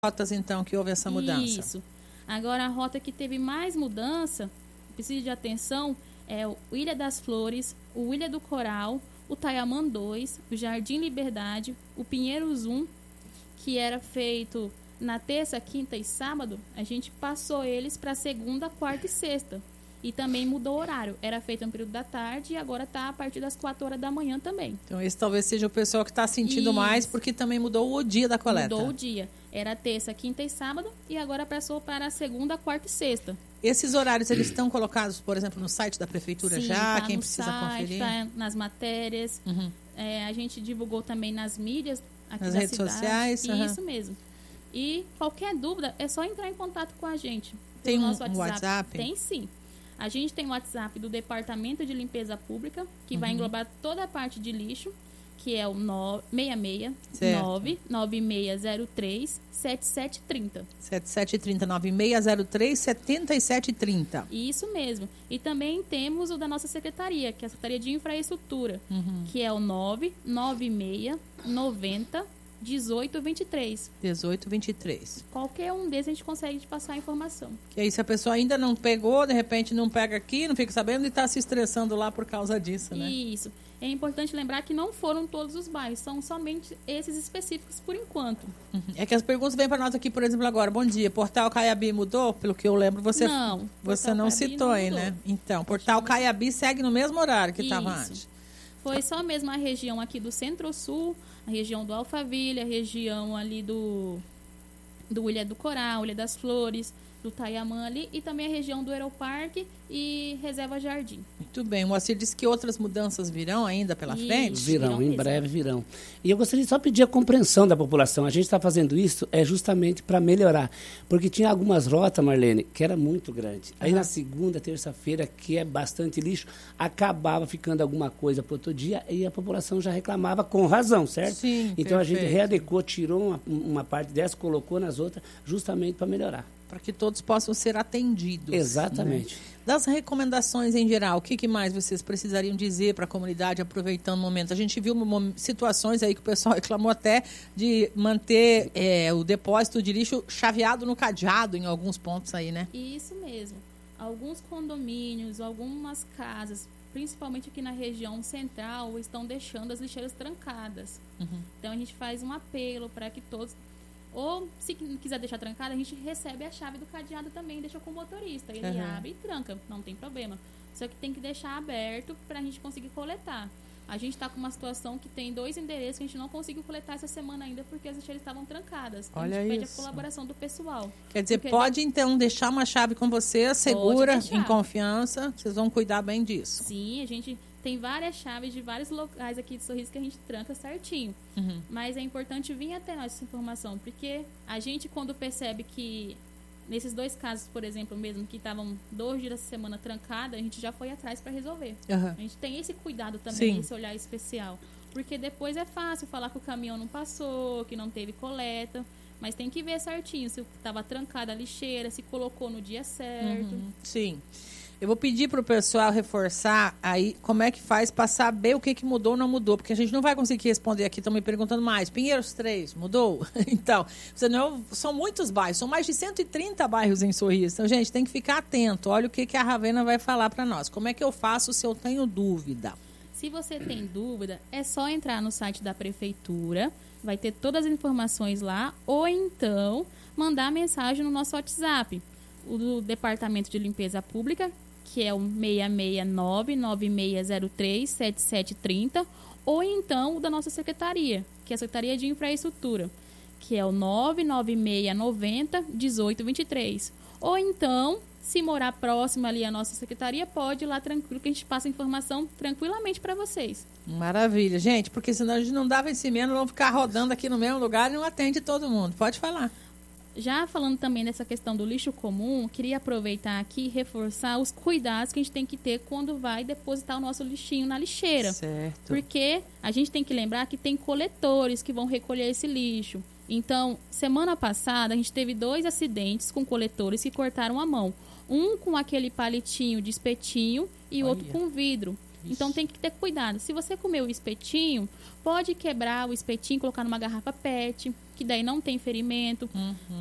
rotas, então, que houve essa mudança. Isso. Agora, a rota que teve mais mudança, precisa de atenção, é o Ilha das Flores, o Ilha do Coral, o Tayamã 2, o Jardim Liberdade, o Pinheiros 1, que era feito na terça, quinta e sábado, a gente passou eles para segunda, quarta e sexta. E também mudou o horário. Era feito no período da tarde e agora está a partir das 4 horas da manhã também. Então, esse talvez seja o pessoal que está sentindo mais, porque também mudou o dia da coleta. Mudou o dia. Era terça, quinta e sábado e agora passou para segunda, quarta e sexta. Esses horários, eles estão colocados, por exemplo, no site da prefeitura? Sim, já? Tá Quem no precisa site, conferir? Tá nas matérias. A gente divulgou também nas mídias aqui nas da redes cidade. sociais? Isso mesmo. E qualquer dúvida, é só entrar em contato com a gente. Tem um nosso WhatsApp? Tem sim. A gente tem o WhatsApp do Departamento de Limpeza Pública, que vai englobar toda a parte de lixo, que é o 66-9603-7730. 7730-9603-7730. Isso mesmo. E também temos o da nossa secretaria, que é a Secretaria de Infraestrutura, que é o 99690-1823. 1823. Qualquer um desses a gente consegue te passar a informação. Que aí, se a pessoa ainda não pegou, de repente não pega aqui, não fica sabendo e está se estressando lá por causa disso, né? Isso. É importante lembrar que não foram todos os bairros, são somente esses específicos por enquanto. É que as perguntas vêm para nós aqui, por exemplo, agora. Bom dia, Portal Caiabi mudou? Pelo que eu lembro, você não citou aí, né? Então, Portal Caiabi segue no mesmo horário que estava antes. Foi só mesmo a região aqui do Centro-Sul, a região do Alphaville, a região ali do Ilha do Coral, Ilha das Flores, do Tayamã ali, e também a região do Aeroparque e Reserva Jardim. Muito bem. O Moacir disse que outras mudanças virão ainda pela frente? Virão, em breve virão. E eu gostaria de só pedir a compreensão da população. A gente está fazendo isso justamente para melhorar. Porque tinha algumas rotas, Marlene, que era muito grande. Aí na segunda, terça-feira, que é bastante lixo, acabava ficando alguma coisa para outro dia e a população já reclamava com razão, certo? Sim, então perfeito. A gente readequou, tirou uma parte dessa, colocou nas outras, justamente para melhorar. Para que todos possam ser atendidos. Exatamente. Né? Das recomendações em geral, o que mais vocês precisariam dizer para a comunidade aproveitando o momento? A gente viu situações aí que o pessoal reclamou até de manter o depósito de lixo chaveado no cadeado em alguns pontos aí, né? Isso mesmo. Alguns condomínios, algumas casas, principalmente aqui na região central, estão deixando as lixeiras trancadas. Então a gente faz um apelo para que todos... Ou, se quiser deixar trancada, a gente recebe a chave do cadeado também, deixa com o motorista. Ele abre e tranca, não tem problema. Só que tem que deixar aberto para a gente conseguir coletar. A gente está com uma situação que tem 2 endereços que a gente não conseguiu coletar essa semana ainda porque as lixeiras estavam trancadas. Então, Olha, a gente pede isso. a colaboração do pessoal. Quer dizer, pode então deixar uma chave com você, segura, em confiança, vocês vão cuidar bem disso. Sim, a gente tem várias chaves de vários locais aqui de Sorriso que a gente tranca certinho. Mas é importante vir até nós essa informação, porque a gente, quando percebe que, nesses 2 casos, por exemplo, mesmo, que estavam 2 dias da semana trancada, a gente já foi atrás para resolver. A gente tem esse cuidado também, esse olhar especial. Porque depois é fácil falar que o caminhão não passou, que não teve coleta, mas tem que ver certinho se estava trancada a lixeira, se colocou no dia certo. Sim. Eu vou pedir para o pessoal reforçar aí como é que faz para saber o que mudou ou não mudou, porque a gente não vai conseguir responder aqui, estão me perguntando mais. Pinheiros 3, mudou? Então, são muitos bairros, são mais de 130 bairros em Sorriso. Então, gente, tem que ficar atento. Olha o que a Ravena vai falar para nós. Como é que eu faço se eu tenho dúvida? Se você tem dúvida, é só entrar no site da prefeitura, vai ter todas as informações lá, ou então mandar mensagem no nosso WhatsApp, o do Departamento de Limpeza Pública, que é o 669-9603-7730, ou então o da nossa secretaria, que é a Secretaria de Infraestrutura, que é o 99690-1823. Ou então, se morar próximo ali à nossa secretaria, pode ir lá tranquilo, que a gente passa a informação tranquilamente para vocês. Maravilha, gente, porque senão a gente não dá vencimento, vamos ficar rodando aqui no mesmo lugar e não atende todo mundo. Pode falar. Já falando também dessa questão do lixo comum, queria aproveitar aqui e reforçar os cuidados que a gente tem que ter quando vai depositar o nosso lixinho na lixeira. Certo. Porque a gente tem que lembrar que tem coletores que vão recolher esse lixo. Então, semana passada, a gente teve 2 acidentes com coletores que cortaram a mão. Um com aquele palitinho de espetinho e outro com vidro. Então tem que ter cuidado. Se você comer o espetinho, pode quebrar o espetinho, colocar numa garrafa PET, que daí não tem ferimento.